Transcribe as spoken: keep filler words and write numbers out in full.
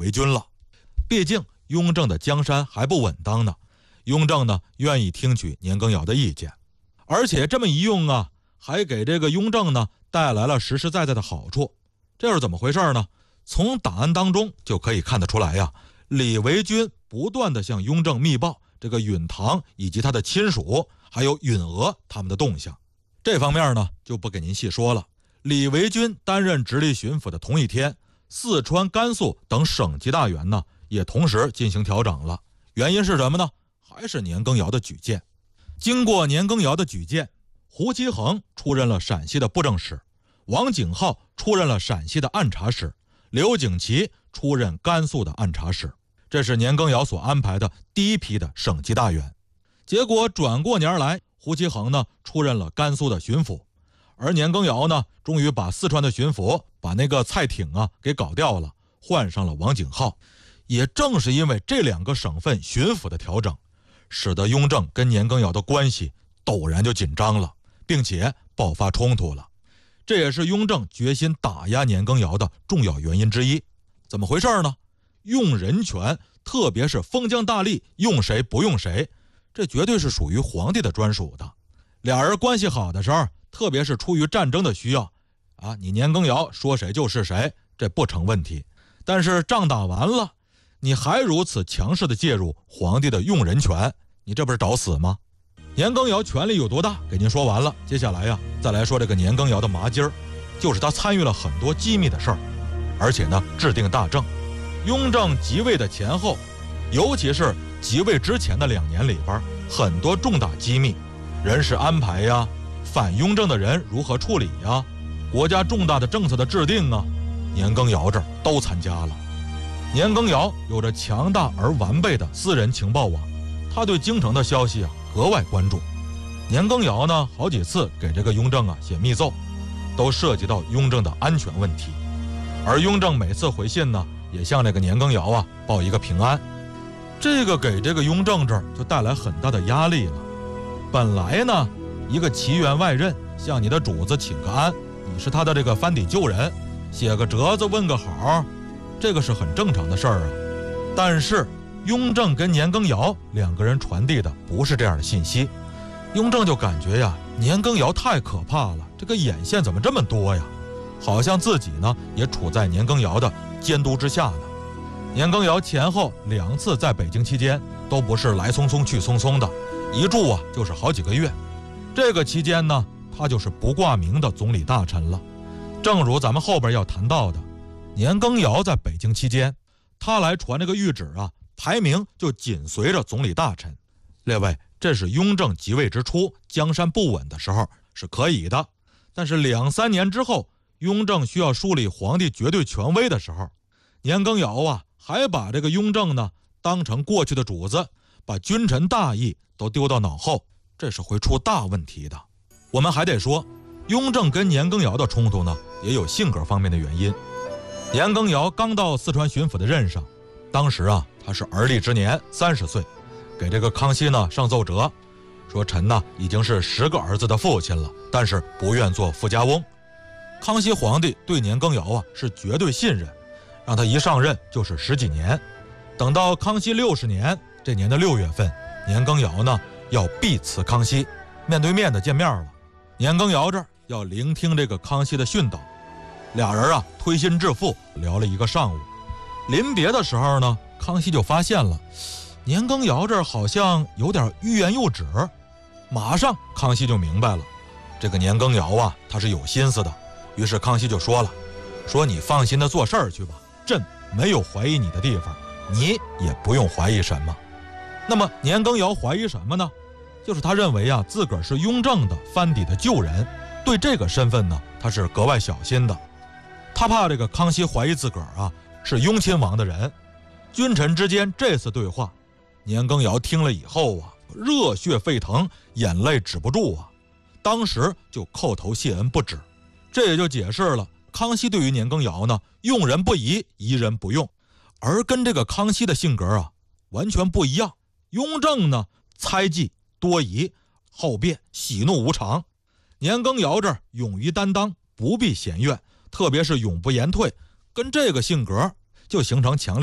为君了。毕竟雍正的江山还不稳当呢，雍正呢愿意听取年羹尧的意见，而且这么一用啊，还给这个雍正呢带来了实实在在的好处。这是怎么回事呢？从档案当中就可以看得出来呀，李维钧不断的向雍正密报这个允堂以及他的亲属还有允娥他们的动向。这方面呢就不给您细说了。李维钧担任直隶巡抚的同一天，四川、甘肃等省级大员呢也同时进行调整了。原因是什么呢？还是年羹尧的举荐。经过年羹尧的举荐，胡其衡出任了陕西的布政使，王景浩出任了陕西的按察使，刘景琦出任甘肃的按察使。这是年羹尧所安排的第一批的省级大员。结果转过年来，胡其衡呢出任了甘肃的巡抚，而年羹尧呢终于把四川的巡抚把那个蔡挺啊给搞掉了，换上了王景浩。也正是因为这两个省份巡抚的调整，使得雍正跟年羹尧的关系陡然就紧张了，并且爆发冲突了。这也是雍正决心打压年羹尧的重要原因之一。怎么回事呢？用人权，特别是封疆大吏用谁不用谁，这绝对是属于皇帝的专属的。俩人关系好的时候，特别是出于战争的需要啊，你年羹尧说谁就是谁，这不成问题。但是仗打完了，你还如此强势的介入皇帝的用人权，你这不是找死吗？年羹尧权力有多大给您说完了，接下来呀再来说这个年羹尧的麻筋儿，就是他参与了很多机密的事儿，而且呢制定大政。雍正即位的前后，尤其是即位之前的两年里边，很多重大机密，人事安排呀，反雍正的人如何处理呀，国家重大的政策的制定啊，年羹尧这儿都参加了。年羹尧有着强大而完备的私人情报网，他对京城的消息啊格外关注。年羹尧呢好几次给这个雍正啊写密奏，都涉及到雍正的安全问题，而雍正每次回信呢也向这个年羹尧啊报一个平安。这个给这个雍正这儿就带来很大的压力了。本来呢一个奇员外任向你的主子请个安，你是他的这个藩邸旧人，写个折子问个好，这个是很正常的事儿啊。但是雍正跟年羹尧两个人传递的不是这样的信息，雍正就感觉呀年羹尧太可怕了，这个眼线怎么这么多呀，好像自己呢也处在年羹尧的监督之下呢。年羹尧前后两次在北京期间都不是来匆匆去匆匆的，一住啊就是好几个月。这个期间呢他就是不挂名的总理大臣了。正如咱们后边要谈到的，年羹尧在北京期间，他来传这个谕旨啊，排名就紧随着总理大臣。列位，这是雍正即位之初江山不稳的时候是可以的，但是两三年之后，雍正需要树立皇帝绝对权威的时候，年羹尧啊还把这个雍正呢当成过去的主子，把君臣大义都丢到脑后，这是会出大问题的。我们还得说，雍正跟年羹尧的冲突呢也有性格方面的原因。年羹尧刚到四川巡抚的任上，当时啊他是而立之年，三十岁，给这个康熙呢上奏折，说臣呢已经是十个儿子的父亲了，但是不愿做富家翁。康熙皇帝对年羹尧啊是绝对信任，让他一上任就是十几年。等到康熙六十年这年的六月份，年羹尧呢要避辞康熙，面对面的见面了。年羹尧这儿要聆听这个康熙的训导，俩人啊推心置腹聊了一个上午。临别的时候呢，康熙就发现了年羹尧这儿好像有点欲言又止，马上康熙就明白了，这个年羹尧啊他是有心思的。于是康熙就说了，说你放心的做事儿去吧，朕没有怀疑你的地方，你也不用怀疑什么。那么年羹尧怀疑什么呢？就是他认为啊自个儿是雍正的藩邸的旧人，对这个身份呢他是格外小心的。他怕这个康熙怀疑自个儿啊是雍亲王的人。君臣之间这次对话，年羹尧听了以后啊热血沸腾，眼泪止不住啊，当时就叩头谢恩不止。这也就解释了康熙对于年羹尧呢用人不疑，疑人不用，而跟这个康熙的性格啊完全不一样。雍正呢猜忌多疑，好辩喜怒无常，年羹尧这儿勇于担当，不避嫌怨，特别是永不言退，跟这个性格就形成强烈